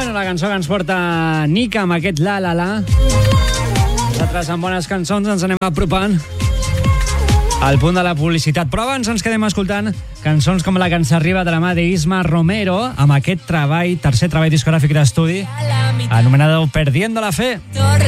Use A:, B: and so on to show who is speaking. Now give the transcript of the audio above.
A: Bueno, la cançó que ens porta Nika amb aquest La La La. Nosaltres amb bones cançons ens anem apropant al punt de la publicitat, però abans ens quedem escoltant cançons com la que ens arriba de la mà d'Isma Romero amb aquest treball, tercer treball discogràfic d'estudi anomenat Perdiendo la Fe.